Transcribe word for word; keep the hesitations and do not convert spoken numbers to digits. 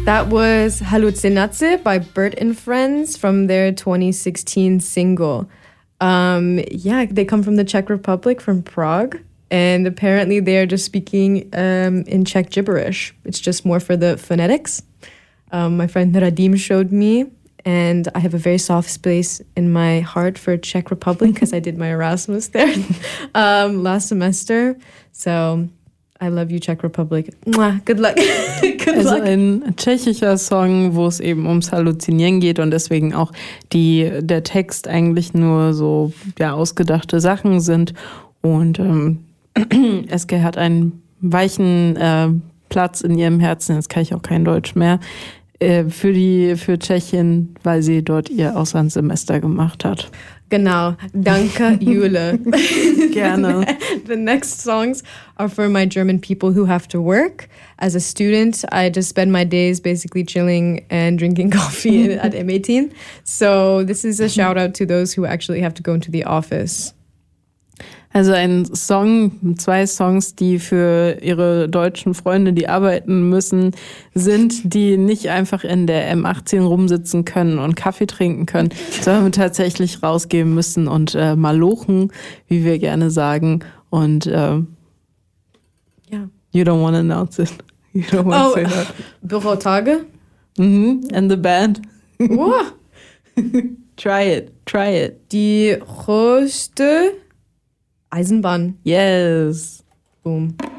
That was Halucinace by Bert and Friends from their twenty sixteen single. Um, yeah, they come from the Czech Republic, from Prague. And apparently they're just speaking um, in Czech gibberish. It's just more for the phonetics. Um, my friend Radim showed me, and I have a very soft space in my heart for Czech Republic because I did my Erasmus there um, last semester. So I love you, Czech Republic. Mwah, good luck. Good also luck. Ein tschechischer Song, wo es eben ums Halluzinieren geht und deswegen auch die, der Text eigentlich nur so ja, ausgedachte Sachen sind. Und ähm, S G hat einen weichen äh, Platz in ihrem Herzen, jetzt kann ich auch kein Deutsch mehr, äh, für die für Tschechien, weil sie dort ihr Auslandssemester gemacht hat. Genau, danke Jule. Gerne. The next songs are for my German people who have to work. As a student, I just spend my days basically chilling and drinking coffee at M eighteen. So this is a shout out to those who actually have to go into the office. Also ein Song, zwei Songs, die für ihre deutschen Freunde, die arbeiten müssen, sind, die nicht einfach in der M achtzehn rumsitzen können und Kaffee trinken können, sondern tatsächlich rausgehen müssen und äh, malochen, wie wir gerne sagen. Und äh, ja. You don't want to announce it. You don't want to oh, say that. Bürotage? Mhm. And the band. Oh. Try it, try it. Die größte Eisenbahn. Yes. Boom.